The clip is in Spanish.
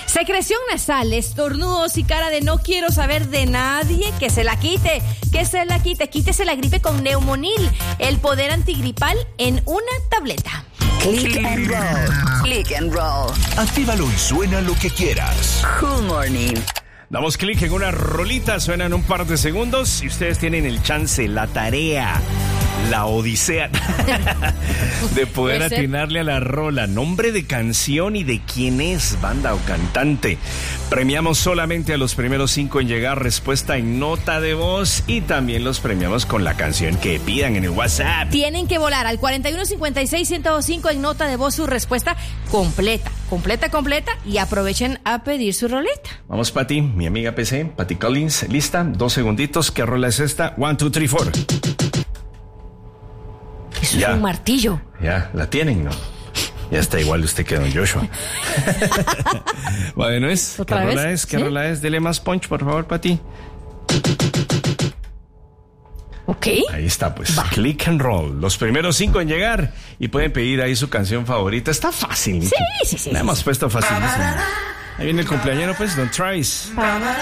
Secreción nasal, estornudos y cara de no quiero saber de nadie, que se la quite, quítese la gripe con Neumonil, el poder antigripal en una tableta. Click and roll. Click and roll. Actívalo y suena lo que quieras. Cool Morning. Damos clic en una rolita, suenan un par de segundos y ustedes tienen el chance, la tarea, la odisea de poder atinarle a la rola, nombre de canción y de quién es, banda o cantante. Premiamos solamente a los primeros 5 en llegar respuesta en nota de voz y también los premiamos con la canción que pidan en el WhatsApp. Tienen que volar al 4156-1025 en nota de voz su respuesta completa y aprovechen a pedir su roleta. Vamos, Pati, mi amiga PC, Pati Collins, lista, 2 segunditos, ¿qué rola es esta? 1, 2, 3, 4. Eso ya. Es un martillo. Ya, la tienen, ¿no? Ya está igual usted que don Joshua. Bueno, ¿qué rola es? ¿Qué rola es? Dele más punch, por favor, Pati. Ok. Ahí está, pues. Va. Click and roll. Los primeros 5 en llegar y pueden pedir ahí su canción favorita. Está fácil. Sí. La hemos puesto facilísimo. Ahí viene el cumpleañero, pues, Don't Tries.